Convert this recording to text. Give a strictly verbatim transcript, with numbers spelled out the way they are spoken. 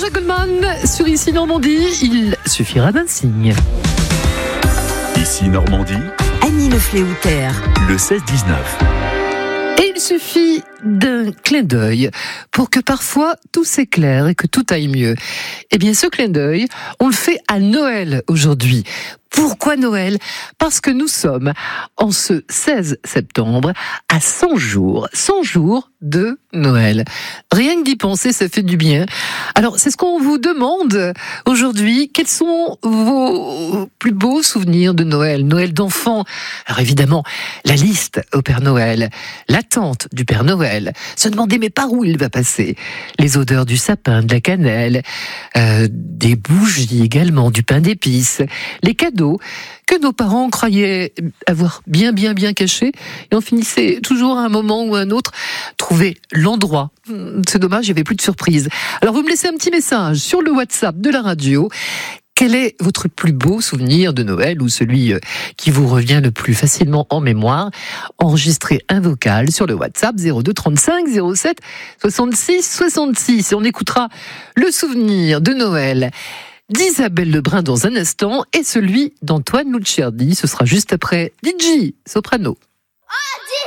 Jean-Jacques Goldman sur Ici Normandie, il suffira d'un signe. Ici Normandie, Annie Le Fléoutère, le seize dix-neuf. Et il suffit d'un clin d'œil pour que parfois tout s'éclaire et que tout aille mieux. Eh bien, ce clin d'œil, on le fait à Noël aujourd'hui. Pourquoi Noël ? Parce que nous sommes en ce seize septembre à cent jours, cent jours de Noël. Rien que d'y penser, ça fait du bien. Alors, c'est ce qu'on vous demande aujourd'hui. Quels sont vos plus beaux souvenirs de Noël ? Noël d'enfant. Alors évidemment, la liste au Père Noël, l'attente du Père Noël, se demander mais par où il va passer ? Les odeurs du sapin, de la cannelle, euh, des bougies également, du pain d'épices, les cadeaux que nos parents croyaient avoir bien, bien, bien cachés, et on finissait toujours à un moment ou à un autre trouver l'endroit. C'est dommage, il n'y avait plus de surprise. Alors vous me laissez un petit message sur le WhatsApp de la radio. Quel est votre plus beau souvenir de Noël ou celui qui vous revient le plus facilement en mémoire ? Enregistrez un vocal sur le WhatsApp zéro deux trente-cinq zéro sept soixante-six soixante-six et on écoutera le souvenir de Noël d'Isabelle Lebrun dans un instant et celui d'Antoine Lucciardi. Ce sera juste après D J Soprano.